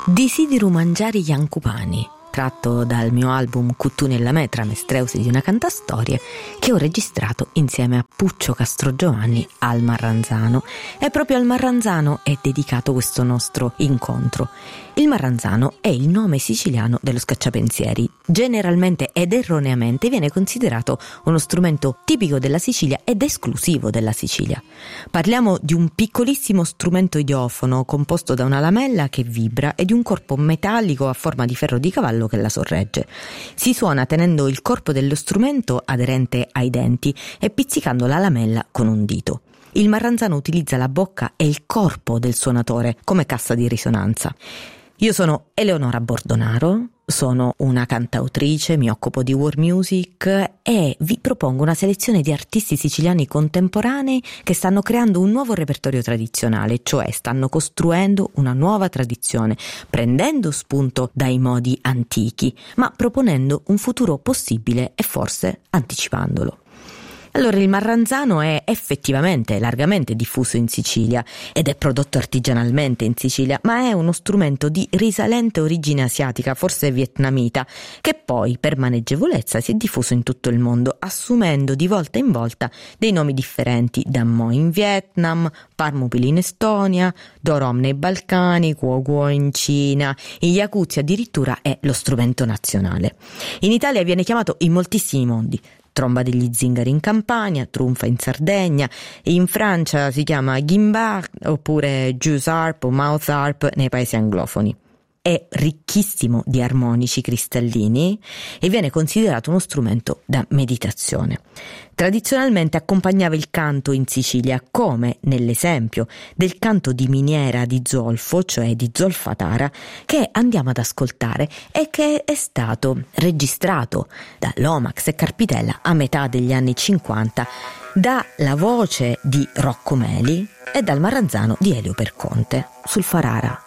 Desideru mangiare Jankupani, tratto dal mio album Cuttu nella metra, mestreusi di una cantastorie, che ho registrato insieme a Puccio Castrogiovanni al Marranzano. E proprio al Marranzano è dedicato questo nostro incontro. Il Marranzano è il nome siciliano dello scacciapensieri. Generalmente ed erroneamente viene considerato uno strumento tipico della Sicilia ed esclusivo della Sicilia. Parliamo di un piccolissimo strumento idiofono composto da una lamella che vibra e di un corpo metallico a forma di ferro di cavallo che la sorregge. Si suona tenendo il corpo dello strumento aderente ai denti e pizzicando la lamella con un dito. Il Marranzano utilizza la bocca e il corpo del suonatore come cassa di risonanza. Io sono Eleonora Bordonaro, sono una cantautrice, mi occupo di world music e vi propongo una selezione di artisti siciliani contemporanei che stanno creando un nuovo repertorio tradizionale, cioè stanno costruendo una nuova tradizione, prendendo spunto dai modi antichi, ma proponendo un futuro possibile e forse anticipandolo. Allora, il Marranzano è effettivamente largamente diffuso in Sicilia ed è prodotto artigianalmente in Sicilia, ma è uno strumento di risalente origine asiatica, forse vietnamita, che poi per maneggevolezza si è diffuso in tutto il mondo, assumendo di volta in volta dei nomi differenti: Dammo in Vietnam, Parmupili in Estonia, Dorom nei Balcani, Guoguo in Cina, in Yakuzia addirittura è lo strumento nazionale. In Italia viene chiamato in moltissimi mondi: tromba degli zingari in Campania, trunfa in Sardegna, e in Francia si chiama guimba oppure juice harp o mouth harp nei paesi anglofoni. È ricchissimo di armonici cristallini e viene considerato uno strumento da meditazione. Tradizionalmente accompagnava il canto in Sicilia, come nell'esempio del canto di miniera di zolfo, cioè di zolfatara, che andiamo ad ascoltare e che è stato registrato da Lomax e Carpitella a metà degli anni 50 dalla voce di Rocco Meli e dal Marranzano di Elio Perconte sul Farara.